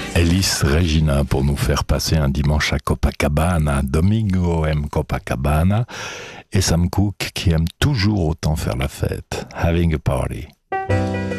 Elis Regina pour nous faire passer un dimanche à Copacabana. Domingo aime Copacabana et Sam Cooke qui aime toujours autant faire la fête. Having a party.